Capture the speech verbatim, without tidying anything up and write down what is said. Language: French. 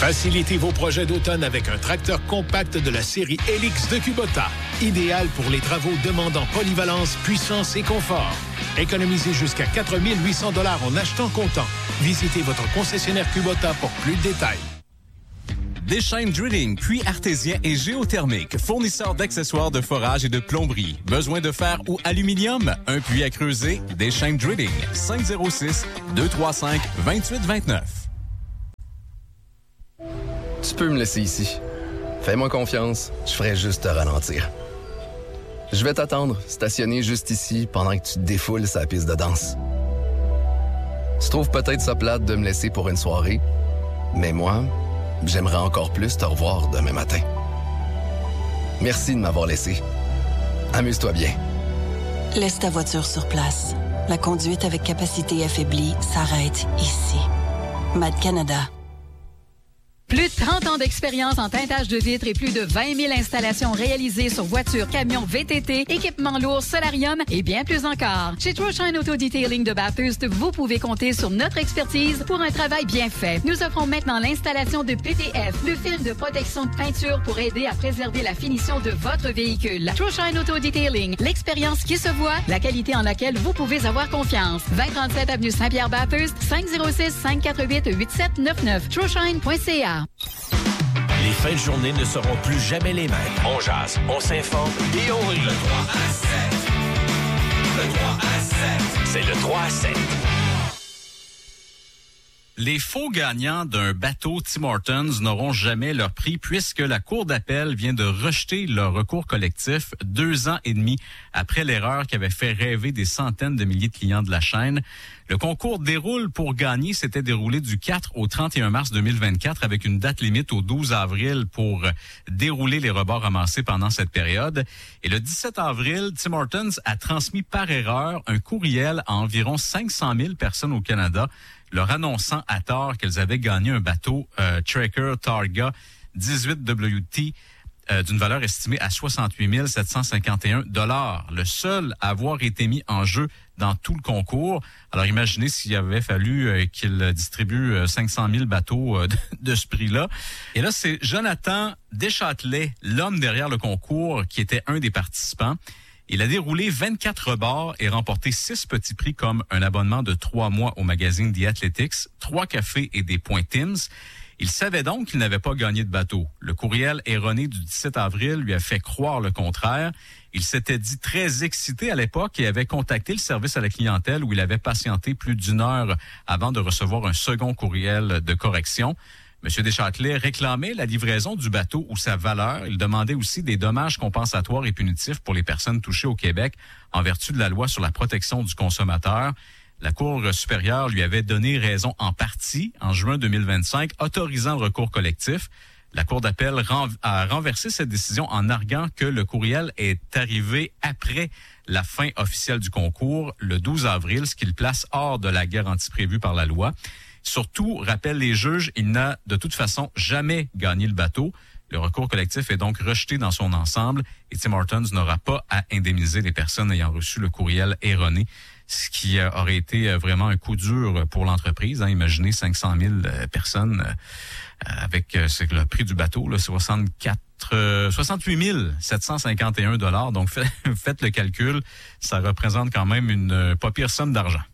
Facilitez vos projets d'automne avec un tracteur compact de la série Helix de Kubota. Idéal pour les travaux demandant polyvalence, puissance et confort. Économisez jusqu'à quatre mille huit cents dollars en achetant comptant. Visitez votre concessionnaire Kubota pour plus de détails. Deschaines Drilling, puits artésien et géothermique, fournisseur d'accessoires de forage et de plomberie. Besoin de fer ou aluminium? Un puits à creuser? Deschaines Drilling, cinq zéro six, deux trois cinq, deux huit deux neuf. Tu peux me laisser ici. Fais-moi confiance, je ferai juste te ralentir. Je vais t'attendre, stationné juste ici, pendant que tu te défoules sa piste de danse. Tu trouves peut-être ça plate de me laisser pour une soirée, mais moi, j'aimerais encore plus te revoir demain matin. Merci de m'avoir laissé. Amuse-toi bien. Laisse ta voiture sur place. La conduite avec capacité affaiblie s'arrête ici. Mad Canada. Plus de trente ans d'expérience en teintage de vitres et plus de vingt mille installations réalisées sur voitures, camions, V T T, équipements lourds, solarium et bien plus encore. Chez Troshine Auto Detailing de Bathurst, vous pouvez compter sur notre expertise pour un travail bien fait. Nous offrons maintenant l'installation de P P F, le film de protection de peinture pour aider à préserver la finition de votre véhicule. Troshine Auto Detailing, l'expérience qui se voit, la qualité en laquelle vous pouvez avoir confiance. vingt trente-sept avenue Saint-Pierre-Bathurst, cinq zéro six, cinq quatre huit, huit sept neuf neuf. troshine point c a. Les fins de journée ne seront plus jamais les mêmes. On jase, on s'informe et on rit. Le trois à sept. Le trois à sept. C'est le trois à sept. Les faux gagnants d'un bateau Tim Hortons n'auront jamais leur prix puisque la Cour d'appel vient de rejeter leur recours collectif deux ans et demi après l'erreur qui avait fait rêver des centaines de milliers de clients de la chaîne. Le concours déroule pour gagner. S'était déroulé du quatre au trente et un mars deux mille vingt-quatre avec une date limite au douze avril pour dérouler les rebords amassés pendant cette période. Et le dix-sept avril, Tim Hortons a transmis par erreur un courriel à environ cinq cent mille personnes au Canada leur annonçant à tort qu'elles avaient gagné un bateau euh, Tracker Targa dix-huit W T euh, d'une valeur estimée à soixante-huit mille sept cent cinquante et un dollars. Le seul à avoir été mis en jeu dans tout le concours. Alors imaginez s'il avait fallu euh, qu'il distribue euh, cinq cent mille bateaux euh, de, de ce prix-là. Et là, c'est Jonathan Deschâtelet, l'homme derrière le concours, qui était un des participants. Il a déroulé vingt-quatre rebords et remporté six petits prix comme un abonnement de trois mois au magazine The Athletics, trois cafés et des points Tim's. Il savait donc qu'il n'avait pas gagné de bateau. Le courriel erroné du dix-sept avril lui a fait croire le contraire. Il s'était dit très excité à l'époque et avait contacté le service à la clientèle où il avait patienté plus d'une heure avant de recevoir un second courriel de correction. M. Deschâtelet réclamait la livraison du bateau ou sa valeur. Il demandait aussi des dommages compensatoires et punitifs pour les personnes touchées au Québec en vertu de la loi sur la protection du consommateur. La Cour supérieure lui avait donné raison en partie en juin deux mille vingt-cinq, autorisant le recours collectif. La Cour d'appel a renversé cette décision en arguant que le courriel est arrivé après la fin officielle du concours, le douze avril, ce qui le place hors de la garantie prévue par la loi. Surtout, rappellent les juges, il n'a de toute façon jamais gagné le bateau. Le recours collectif est donc rejeté dans son ensemble et Tim Hortons n'aura pas à indemniser les personnes ayant reçu le courriel erroné, ce qui aurait été vraiment un coup dur pour l'entreprise. Hein. Imaginez cinq cent mille personnes avec c'est le prix du bateau, là, soixante-quatre, euh, soixante-huit mille sept cent cinquante et un dollars. Donc, fait, faites le calcul, ça représente quand même une pas pire somme d'argent.